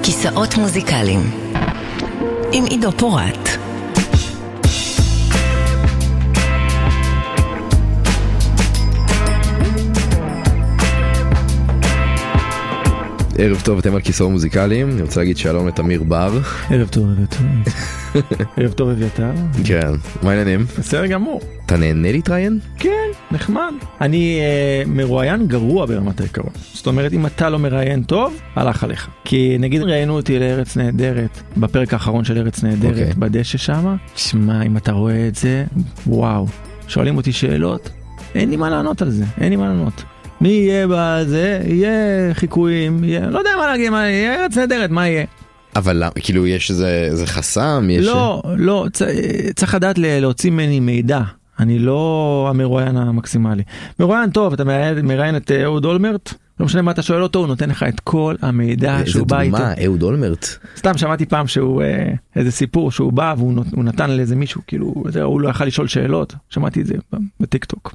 כיסאות מוזיקליים עם עידו פורט. ערב טוב, אתם על כיסאות מוזיקליים. אני רוצה להגיד שלום לתמיר בר. ערב טוב, ערב טוב. ערב טוב אביתר. כן, מה העניינים? בסדר גמור. אתה נהנה להתראיין? כן, נחמד. אני מרואיין גרוע ברמת העיקרון. זאת אומרת, אם אתה לא מראיין טוב, הלך עליך. כי נגיד ראיינו אותי לארץ נהדרת, בפרק האחרון של ארץ נהדרת, בדשא שמה. תשמע, אם אתה רואה את זה, וואו. שואלים אותי שאלות, אין לי מה לענות על זה, אין לי מה לענות. מי יהיה בזה? יהיה חיקויים, יהיה... לא יודע מה להגיד, יהיה ארץ נהדרת, מה יהיה? אבל כאילו יש איזה חסם? לא, צריך לדעת להוציא ממני מידע. אני לא המרואיין המקסימלי. מרואיין טוב, אתה מראיין את אהוד אולמרט, לא משנה מה אתה שואל אותו, הוא נותן לך את כל המידע שהוא בא איתו. איזה דוגמה, אהוד אולמרט? סתם שמעתי פעם שהוא, איזה סיפור שהוא בא והוא נתן לאיזה מישהו, כאילו, הוא לא יכל לשאול שאלות. שמעתי את זה בטיקטוק.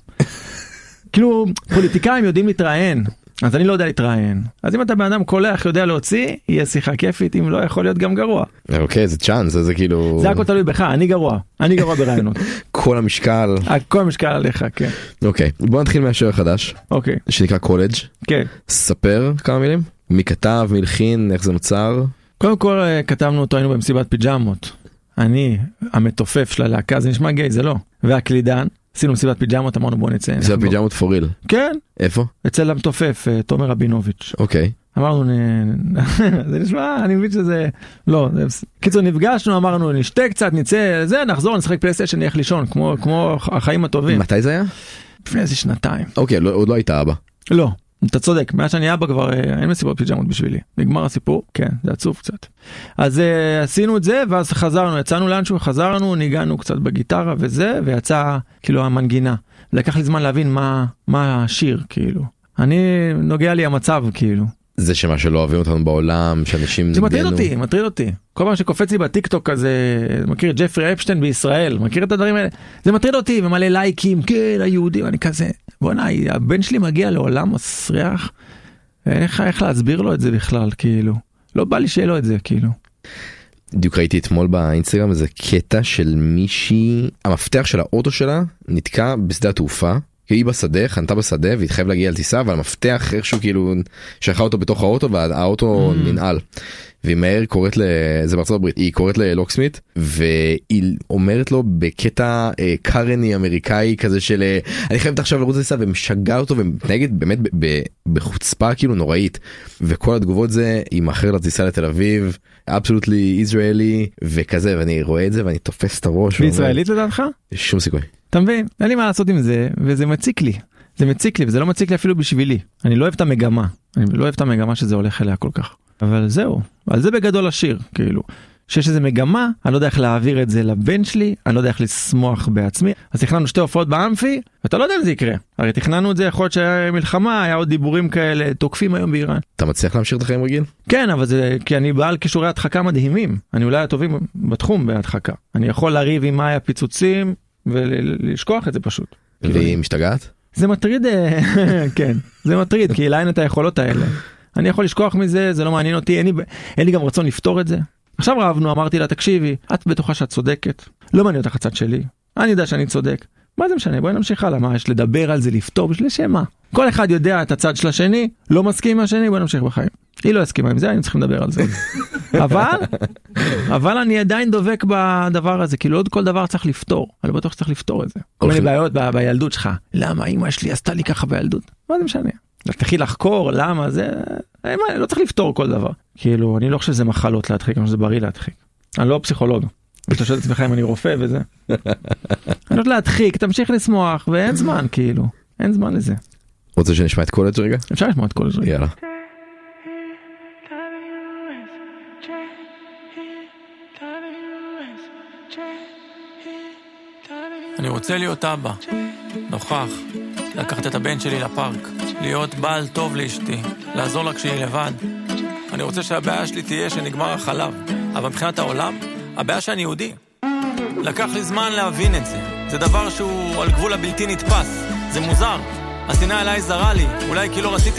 כאילו, פוליטיקאים יודעים להתראיין, אז אני לא יודע להתראיין. אז אם אתה בן אדם קולח יודע להוציא, יהיה שיחה כיפית, אם לא יכול להיות גם גרוע. אוקיי, זה צ'אנס, זה כאילו... זה הכל תלוי בך, אני גרוע ברעיונות. כל המשקל... כל המשקל עליך, כן. אוקיי, בוא נתחיל מהשיר החדש. אוקיי. שנקרא קולג'. כן. ספר כמה מילים. מי כתב, מי הלחין, איך זה נוצר? קודם כל כתבנו אותו, היינו במסיבת פיג'מות. אני, המתופף של הלהקה, זה נשמע גיי, זה לא. והקלידן. עשינו מסיבת פיג'מות, אמרנו בוא נצא. מסיבת פיג'מות פוריל? כן. איפה? אצל המתופף, תומר רבינוביץ'. אוקיי. אמרנו, זה נשמע, אני מבין שזה, לא, קיצור נפגשנו, אמרנו, נשתה קצת, נצא, זה, נחזור, נשחק פלייסטיישן, נלך לישון, כמו החיים הטובים. מתי זה היה? לפני איזה שנתיים. אוקיי, עוד לא הייתה אבא. לא. אתה צודק, מאז שאני אבא כבר אין מסיבות פיג'מות בשבילי. נגמר הסיפור, כן, זה עצוב קצת. אז עשינו את זה, ואז חזרנו, יצאנו לאנשהו, חזרנו, ניגענו קצת בגיטרה וזה, ויצא כאילו המנגינה. לקח לי זמן להבין מה השיר, כאילו. אני, נוגע לי המצב, כאילו. זה שמה שלא אוהבים אותנו בעולם, שאנשים נגדנו. זה מטריד אותי. כל פעם שקופץ לי בטיקטוק הזה, מכיר את ג'פרי אפשטיין בישראל, מכיר את הדברים האלה? זה מטריד אותי, ומלא לייקים, כן, היהודים, אני כזה, בוא'נה, הבן שלי מגיע לעולם מסריח, איך להסביר לו את זה בכלל, כאילו? לא בא לי שיהיה לו את זה, כאילו. בדיוק ראיתי אתמול באינסטגרם איזה קטע של מישהי, המפתח של האוטו שלה נתקע בשדה התעופה, היא בשדה, חנתה בשדה והתחייב להגיע על טיסה, אבל המפתח איכשהו כאילו שייכה אותו בתוך האוטו והאוטו ננעל. והיא מהר קוראת זה בארצות הברית, היא קוראת ללוקסמית והיא אומרת לו בקטע קרני אמריקאי כזה של אני חייבת עכשיו לרוץ לטיסה, ומשגע אותו ומתנהגת באמת בחוצפה כאילו נוראית, וכל התגובות זה היא מאחר לטיסה לתל אביב, absolutely Israeli וכזה, ואני רואה את זה ואני תופס את הראש. בישראלית לדעתך? שום סיכוי. אתה מבין? אין לי מה לעשות עם זה, וזה מציק לי. זה מציק לי, וזה לא מציק לי אפילו בשבילי. אני לא אוהב את המגמה. אני לא אוהב את המגמה שזה הולך אליה כל כך. אבל זהו. על זה בגדול השיר, כאילו. שיש איזה מגמה, אני לא יודע איך להעביר את זה לבן שלי, אני לא יודע איך לשמוח בעצמי. אז תכננו 2 הופעות באמפי, ואתה לא יודע אם זה יקרה. הרי תכננו את זה, יכול להיות שהיה מלחמה, היה עוד דיבורים כאלה, תוקפים היום באיראן. אתה מצליח להמשיך את החיים רגיל? כן, אבל זה כי אני בעל כישורי הדחקה מדהימים. אני אולי הטובים בתחום בהדחקה. אני יכול לריב עם מאי הפיצוצים ולשכוח את זה פשוט. והיא משתגעת? זה מטריד, כן, זה מטריד, כי אליי אין את היכולות האלה. אני יכול לשכוח מזה, זה לא מעניין אותי, אין לי גם רצון לפתור את זה. עכשיו רבנו, אמרתי לה, תקשיבי, את בטוחה שאת צודקת, לא מעניין אותך הצד שלי, אני יודע שאני צודק. מה זה משנה? בואי נמשיך הלאה, מה יש לדבר על זה, לפתור, בשביל שמה? כל אחד יודע את הצד של השני, לא מסכים עם השני, בואי נמשיך בחיים. היא לא הסכימה עם זה, אני צריך לדבר על זה. אבל אני עדיין דובק בדבר הזה, כאילו עוד כל דבר צריך לפתור, אני בטוח שצריך לפתור את זה. כל מיני בעיות בילדות שלך, למה אמא שלי עשתה לי ככה בילדות? מה זה משנה? תתחיל לחקור, למה זה, לא צריך לפתור כל דבר. כאילו, אני לא חושב שזה מחלות להדחיק, אני חושב שזה בריא להדחיק. אני לא פסיכולוג. ואתה שואל את עצמך אם אני רופא וזה. אני לא להדחיק, תמשיך לשמוח, ואין זמן, כאילו. אין זמן לזה. רוצה שנשמע את קולג' רגע? אפשר לשמוע את קולג' רגע. יאללה. אני רוצה להיות אבא, נוכח, לקחת את הבן שלי לפארק, להיות בעל טוב לאשתי, לעזור לה כשהיא לבד. אני רוצה שהבעיה שלי תהיה שנגמר החלב, אבל מבחינת העולם, הבעיה שאני יהודי. לקח לי זמן להבין את זה. זה דבר שהוא על גבול הבלתי נתפס. זה מוזר. השנאה אליי זרה לי, אולי כי לא רציתי